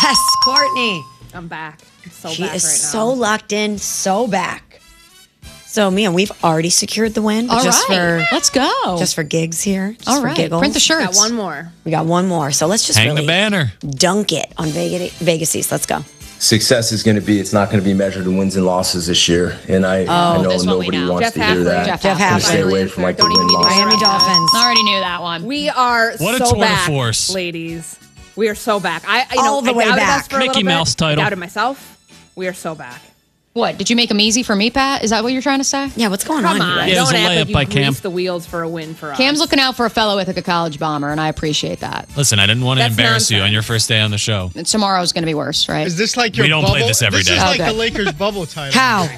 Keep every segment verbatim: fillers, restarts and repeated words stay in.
Yes, Courtney. I'm back. I'm so she back is right now. so locked in, so back. So, Mia, we've already secured the win. All just right. For, let's go. Just for gigs here. Just All for right. giggles. Print the shirts. Got one more. We got one more. So let's just Hang really the banner. dunk it on Vegas, Vegas East. Let's go. Success is going to be, it's not going to be measured in wins and losses this year. And I, I know this one we nobody know. wants Jeff to hear Hafley. that. Jeff Jeff I'm gonna Hafley. stay away from like the Don't even win need to loss. go Miami around. Dolphins. I already knew that one. We are What a so tour de back, force. ladies. We are so back. I, you know, All the I way doubted back. us for a Mickey little bit. Mouse title. I doubted myself. We are so back. What, did you make them easy for me, Pat? Is that what you're trying to say? Yeah, what's going Come on, on, you Yeah, it guys? was don't a act layup like you by Cam. greased the wheels for a win for us. Cam's looking out for a fellow Ithaca College bomber, and I appreciate that. Listen, I didn't want to That's embarrass you nonsense. on your first day on the show. And tomorrow's going to be worse, right? Is this like your We don't bubble? play this every this day. is like Okay. the Lakers bubble title. How?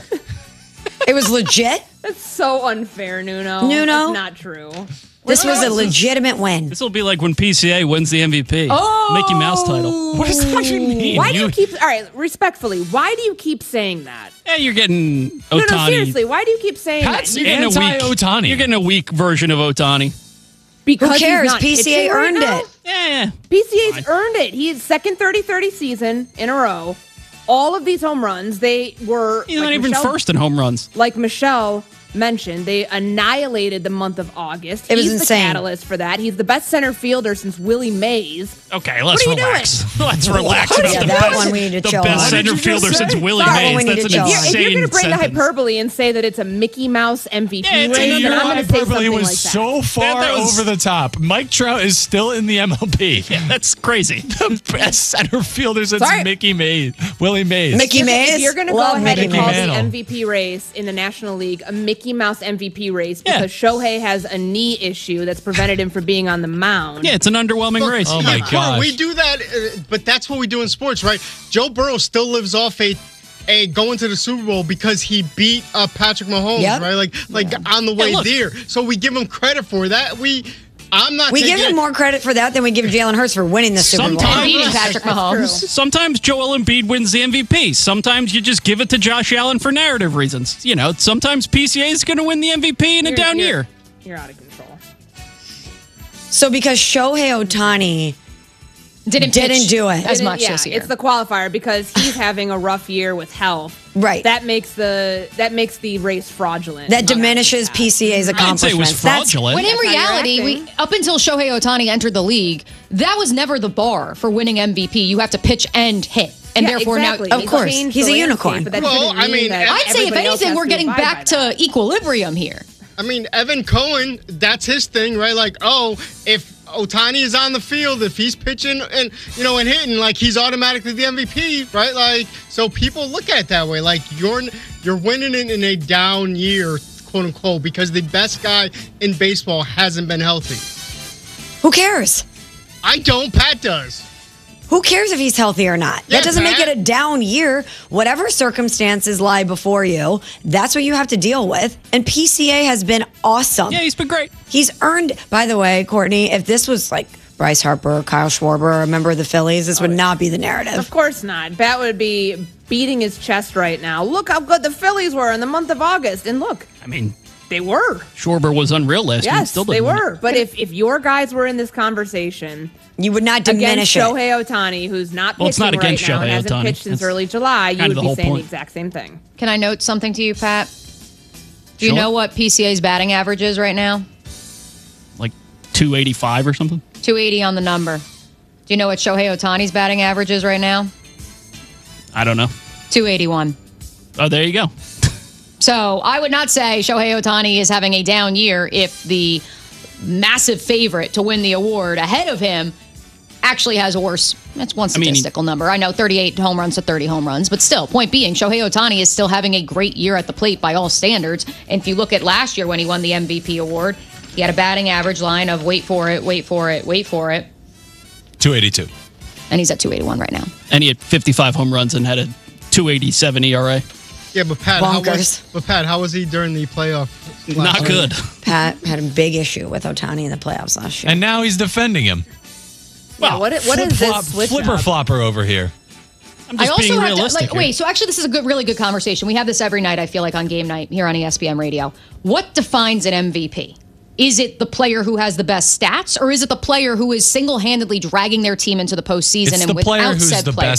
It was legit? That's so unfair, Nuno. Nuno? That's not true. This was a legitimate win. This will be like when P C A wins the M V P. Oh! Mickey Mouse title. What does that even mean? Why do you keep? All right, respectfully, why do you keep saying that? Yeah, you're getting Otani. No, no, seriously, why do you keep saying Pat's that? You're getting a weak anti-Ohtani. You're getting a weak version of Otani. Because Who he's cares? not P C A pitching right earned now? it. Yeah, yeah. P C A's earned it. He's second thirty thirty season in a row. All of these home runs, they were He's like not even Michelle- first in home runs. Like Michelle mentioned, they annihilated the month of August. It was He's insane. the catalyst for that. He's the best center fielder since Willie Mays. Okay, let's What are you relax. Let's relax. What are about you the doing? best, That one we need to the chill best on. center What did you just fielder since say? Willie Sorry. That one we Mays. need That's to an chill If on. you're, if you're insane going to bring sentence. the hyperbole and say that it's a Mickey Mouse M V P Yeah, it's race, another then I'm going to say hyperbole something was like that. so far That was- over the top. Mike Trout is still in the M L B. Yeah, that's crazy. The best center fielder since Sorry. Mickey Mays, Willie Mays. Mickey If you're- Mays? If you're going to go Love ahead and Mickey call Mantle. the M V P race in the National League a Mickey Mouse M V P race Yeah. because Shohei has a knee issue that's prevented him from being on the mound. Yeah, it's an underwhelming Look, race. Oh my Court, gosh. we do that, uh, but that's what we do in sports, right? Joe Burrow still lives off a a going to the Super Bowl because he beat uh, Patrick Mahomes, Yep. right? Like like on the way look. there. So we give him credit for that. We, I'm not. We taking give him it- more credit for that than we give Jalen Hurts for winning the Super Bowl. Sometimes- And beating Patrick That's Mahomes. true. Sometimes Joel Embiid wins the M V P. Sometimes you just give it to Josh Allen for narrative reasons. You know, sometimes P C A is going to win the M V P in a You're- down you're- year. You're out of control. So because Shohei Ohtani Didn't, Didn't pitch do it. as Didn't- much yeah, this year. It's the qualifier because he's having a rough year with health. Right. That makes the that makes the race fraudulent. that Yeah. diminishes P C A's I didn't say it accomplishments. was That's- fraudulent. When in That's how you're reality, we, acting. up until Shohei Ohtani entered the league, that was never the bar for winning M V P. You have to pitch and hit. And Yeah, therefore exactly. now, Of He's course. changed He's the a landscape, unicorn. But that Well, shouldn't I mean mean, that I'd I'd say if everybody else anything, has we're to getting abide back by to that. equilibrium here. I mean, Evan Cohen, that's his thing, right? Like, oh, if Ohtani is on the field, if he's pitching and, you know, and hitting, like, he's automatically the M V P, right? Like, so people look at it that way. Like, you're you're winning it in a down year, quote unquote, because the best guy in baseball hasn't been healthy. Who cares? I don't. Pat does. Who cares if he's healthy or not? Yeah, that doesn't make Pat. it a down year. Whatever circumstances lie before you, that's what you have to deal with. And P C A has been awesome. Yeah, he's been great. He's earned, by the way, Courtney, if this was like Bryce Harper, Kyle Schwarber, a member of the Phillies, this would not be the narrative. Of course not. Bat would be beating his chest right now. Look how good the Phillies were in the month of August. And look, I mean, they were. Schwarber was unreal last year. Yes, Still they didn't win were. it. But if, if your guys were in this conversation You would not against diminish it. Shohei Ohtani, who's not pitching Well, it's not right against now and Shohei hasn't Ohtani. pitched since That's early July, you kind would of be the whole saying point. the exact same thing. Can I note something to you, Pat? Do you Sure. know what P C A's batting average is right now? Like two eighty-five or something. two eighty on the number. Do you know what Shohei Ohtani's batting average is right now? I don't know. two eighty-one. Oh, there you go. So I would not say Shohei Ohtani is having a down year if the massive favorite to win the award ahead of him actually has a worse, that's one I mean, statistical number. I know thirty-eight home runs to thirty home runs, but still, point being, Shohei Ohtani is still having a great year at the plate by all standards. And if you look at last year when he won the M V P award, he had a batting average line of wait for it, wait for it, wait for it. two eighty-two. And he's at two eighty-one right now. And he had fifty-five home runs and had a two eighty-seven E R A. Yeah, but Pat, how was, Bonkers. but Pat, how was he during the playoff? last Not night? good. Pat had a big issue with Ohtani in the playoffs last year. And now he's defending him. Yeah, what, what is Flip-flop- this switch Flipper up? flopper over here. I'm I just also being have realistic to, like, here. wait, so actually this is a good, really good conversation. We have this every night, I feel like, on game night here on E S P N Radio. What defines an M V P? Is it the player who has the best stats, or is it the player who is single-handedly dragging their team into the postseason It's and the without player who's said the player?